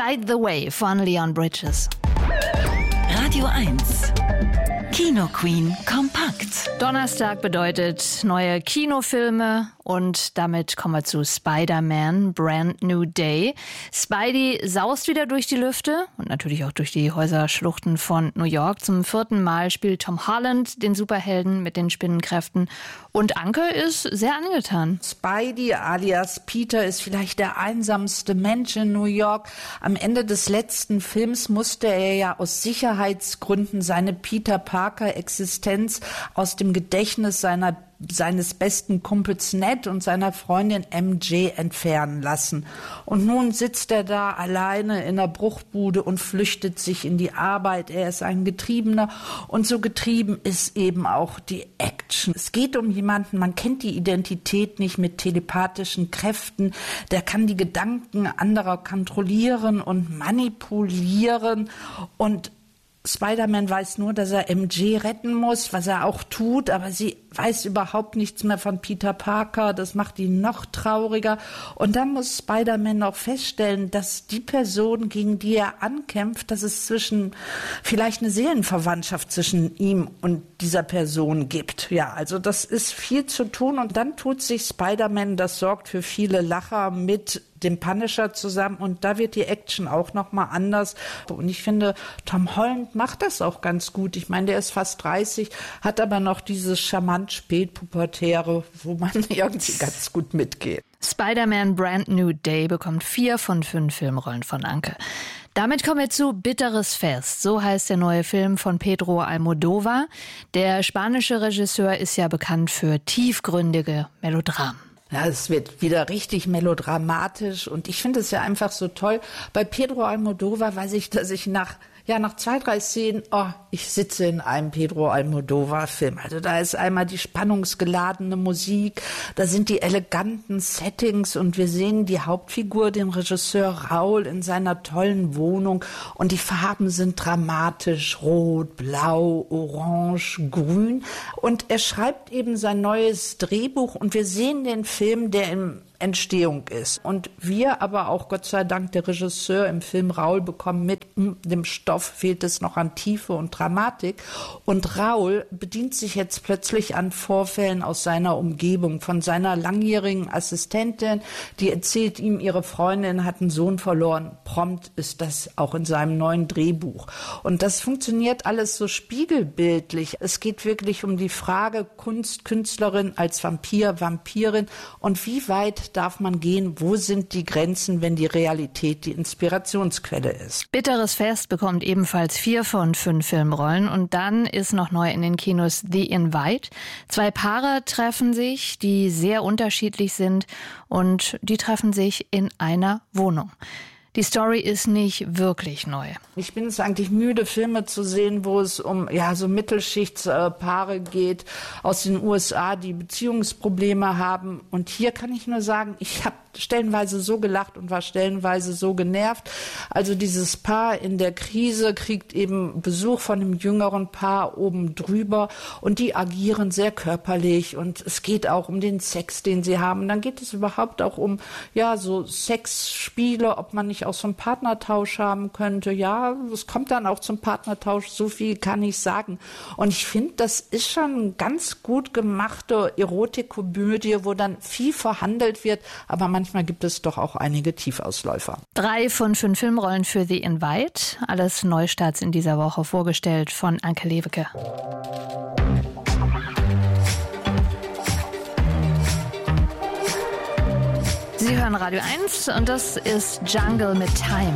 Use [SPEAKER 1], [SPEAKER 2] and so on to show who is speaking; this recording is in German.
[SPEAKER 1] Light the Way von Leon Bridges.
[SPEAKER 2] Radio 1 Kino Queen kompakt.
[SPEAKER 1] Donnerstag bedeutet neue Kinofilme und damit kommen wir zu Spider-Man Brand New Day. Spidey saust wieder durch die Lüfte und natürlich auch durch die Häuserschluchten von New York. Zum 4. Mal spielt Tom Holland den Superhelden mit den Spinnenkräften und Anke ist sehr angetan.
[SPEAKER 3] Spidey alias Peter ist vielleicht der einsamste Mensch in New York. Am Ende des letzten Films musste er ja aus Sicherheitsgründen seine Peter Parker-Existenz aus dem Gedächtnis seines besten Kumpels Ned und seiner Freundin MJ entfernen lassen. Und nun sitzt er da alleine in der Bruchbude und flüchtet sich in die Arbeit. Er ist ein Getriebener und so getrieben ist eben auch die Action. Es geht um jemanden, man kennt die Identität nicht, mit telepathischen Kräften. Der kann die Gedanken anderer kontrollieren und manipulieren und Spider-Man weiß nur, dass er MJ retten muss, was er auch tut, aber sie weiß überhaupt nichts mehr von Peter Parker. Das macht ihn noch trauriger. Und dann muss Spider-Man auch feststellen, dass die Person, gegen die er ankämpft, dass es vielleicht eine Seelenverwandtschaft zwischen ihm und dieser Person gibt. Ja, also das ist viel zu tun. Und dann tut sich Spider-Man, das sorgt für viele Lacher, mit dem Punisher zusammen und da wird die Action auch nochmal anders. Und ich finde, Tom Holland macht das auch ganz gut. Ich meine, der ist fast 30, hat aber noch dieses charmant Spätpubertäre, wo man irgendwie ganz gut mitgeht.
[SPEAKER 1] Spider-Man Brand New Day bekommt 4 von 5 Filmrollen von Anke. Damit kommen wir zu Bitteres Fest. So heißt der neue Film von Pedro Almodóvar. Der spanische Regisseur ist ja bekannt für tiefgründige Melodramen.
[SPEAKER 3] Ja, es wird wieder richtig melodramatisch und ich finde es ja einfach so toll. Bei Pedro Almodóvar weiß ich, dass ich nach 2, 3 Szenen, ich sitze in einem Pedro Almodóvar-Film. Also da ist einmal die spannungsgeladene Musik, da sind die eleganten Settings und wir sehen die Hauptfigur, den Regisseur Raúl, in seiner tollen Wohnung und die Farben sind dramatisch, rot, blau, orange, grün und er schreibt eben sein neues Drehbuch und wir sehen den Film, der im Entstehung ist. Und wir aber auch, Gott sei Dank, der Regisseur im Film Raúl bekommen mit, dem Stoff fehlt es noch an Tiefe und Dramatik. Und Raúl bedient sich jetzt plötzlich an Vorfällen aus seiner Umgebung, von seiner langjährigen Assistentin, die erzählt ihm, ihre Freundin hat einen Sohn verloren. Prompt ist das auch in seinem neuen Drehbuch. Und das funktioniert alles so spiegelbildlich. Es geht wirklich um die Frage Kunst, Künstlerin als Vampir, Vampirin und wie weit darf man gehen? Wo sind die Grenzen, wenn die Realität die Inspirationsquelle ist?
[SPEAKER 1] Bitteres Fest bekommt ebenfalls 4 von 5 Filmrollen. Und dann ist noch neu in den Kinos The Invite. 2 Paare treffen sich, die sehr unterschiedlich sind und die treffen sich in einer Wohnung. Die Story ist nicht wirklich neu.
[SPEAKER 3] Ich bin es eigentlich müde, Filme zu sehen, wo es um so Mittelschichtspaare geht aus den USA, die Beziehungsprobleme haben. Und hier kann ich nur sagen, ich habe stellenweise so gelacht und war stellenweise so genervt. Also dieses Paar in der Krise kriegt eben Besuch von einem jüngeren Paar oben drüber und die agieren sehr körperlich und es geht auch um den Sex, den sie haben. Dann geht es überhaupt auch um so Sexspiele, ob man nicht auch so einen Partnertausch haben könnte. Ja, es kommt dann auch zum Partnertausch, so viel kann ich sagen. Und ich finde, das ist schon eine ganz gut gemachte Erotikkomödie, wo dann viel verhandelt wird, aber manchmal gibt es doch auch einige Tiefausläufer.
[SPEAKER 1] 3 von 5 Filmrollen für The Invite. Alles Neustarts in dieser Woche vorgestellt von Anke Lewicke. Sie hören Radio 1 und das ist Jungle mit Time.